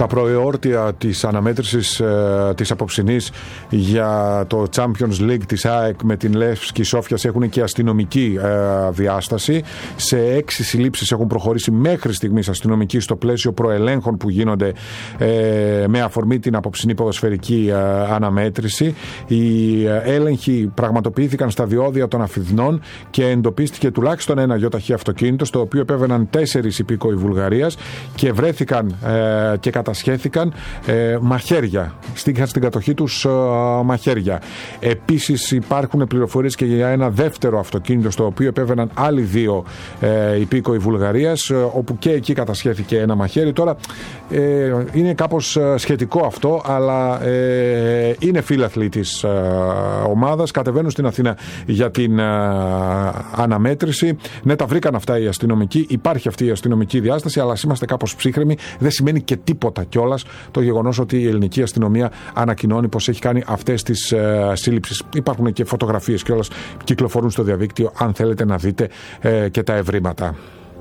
Τα προεόρτια της αναμέτρησης της απόψινής για το Champions League της ΑΕΚ με την Λεύσκη Σόφιας έχουν και αστυνομική διάσταση. Σε 6 συλλήψεις έχουν προχωρήσει μέχρι στιγμής αστυνομικοί στο πλαίσιο προελέγχων που γίνονται με αφορμή την απόψινή ποδοσφαιρική αναμέτρηση. Οι έλεγχοι πραγματοποιήθηκαν στα διόδια των Αφιδνών και εντοπίστηκε τουλάχιστον ένα γιοταχή αυτοκίνητο, στο οποίο επέβαιναν 4 υπήκοοι Βουλγαρίας και βρέθηκαν και κατασχέθηκαν μαχαίρια. Στήχαν στην κατοχή τους μαχαίρια. Επίσης υπάρχουν πληροφορίες και για ένα δεύτερο αυτοκίνητο, στο οποίο επέβαιναν άλλοι 2 υπήκοοι Βουλγαρίας, όπου και εκεί κατασχέθηκε ένα μαχαίρι. Τώρα είναι κάπως σχετικό αυτό, αλλά είναι φίλαθλοι της ομάδας, κατεβαίνουν στην Αθήνα για την αναμέτρηση. Ναι, τα βρήκαν αυτά οι αστυνομικοί, υπάρχει αυτή η αστυνομική διάσταση, αλλά είμαστε κάπως ψύχρεμοι. Δεν σημαίνει και τίποτα κιόλας το γεγονός ότι η ελληνική αστυνομία ανακοινώνει πως έχει κάνει αυτές τις σύλληψεις. Υπάρχουν και φωτογραφίες κιόλας, κυκλοφορούν στο διαδίκτυο, αν θέλετε να δείτε και τα ευρήματα.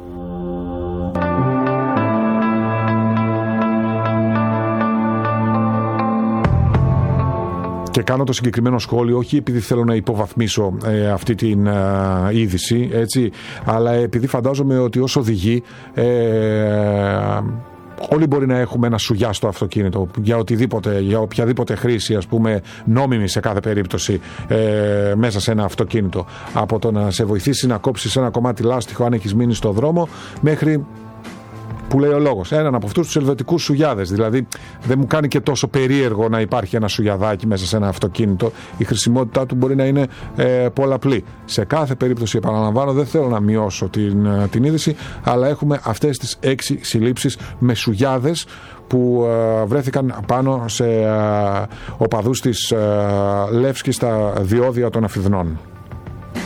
Και κάνω το συγκεκριμένο σχόλιο όχι επειδή θέλω να υποβαθμίσω αυτή την είδηση, έτσι, αλλά επειδή φαντάζομαι ότι ως οδηγοί όλοι μπορεί να έχουμε ένα σουγιά στο αυτοκίνητο για οτιδήποτε, για οποιαδήποτε χρήση, ας πούμε νόμιμη σε κάθε περίπτωση, μέσα σε ένα αυτοκίνητο. Από το να σε βοηθήσει να κόψεις ένα κομμάτι λάστιχο αν έχεις μείνει στο δρόμο, μέχρι που λέει ο λόγος, έναν από αυτούς τους ελβετικούς σουγιάδες. Δηλαδή δεν μου κάνει και τόσο περίεργο να υπάρχει ένα σουγιαδάκι μέσα σε ένα αυτοκίνητο. Η χρησιμότητά του μπορεί να είναι πολλαπλή. Σε κάθε περίπτωση, επαναλαμβάνω, δεν θέλω να μειώσω την είδηση, αλλά έχουμε αυτές τις 6 συλλήψεις με σουγιάδες που βρέθηκαν πάνω σε οπαδούς της Λεύσκης στα διόδια των Αφιδνών.